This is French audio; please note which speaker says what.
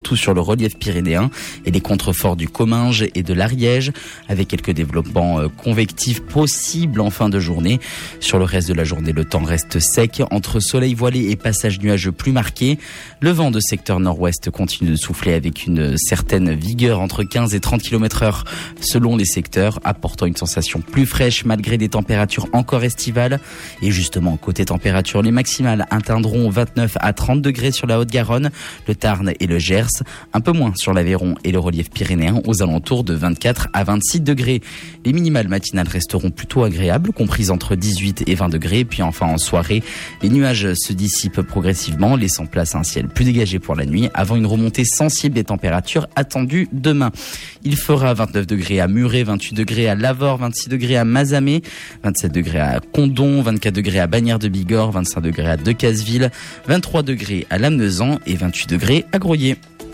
Speaker 1: surtout sur le relief pyrénéen et les contreforts du Comminges et de l'Ariège, avec quelques développements convectifs possibles en fin de journée. Sur le reste de la journée, le temps reste sec, entre soleil voilé et passage nuageux plus marqué. Le vent de secteur nord-ouest continue de souffler avec une certaine vigueur, entre 15 et 30 km/h selon les secteurs, apportant une sensation plus fraîche malgré des températures encore estivales. Et justement, côté température, les maximales atteindront 29 à 30 degrés sur la Haute-Garonne, le Tarn et le Gers, un peu moins sur l'Aveyron et le relief pyrénéen, aux alentours de 24 à 26 degrés. Les minimales matinales resteront plutôt agréables, comprises entre 18 et 20 degrés. Puis enfin en soirée, les nuages se dissipent progressivement, laissant place à un ciel plus dégagé pour la nuit, avant une remontée sensible des températures attendues demain. Il fera 29 degrés à Muret, 28 degrés à Lavore, 26 degrés à Mazamet, 27 degrés à Condom, 24 degrés à Bagnères de Bigorre, 25 degrés à Decazeville, 23 degrés à Lamezan et 28 degrés à Groyer.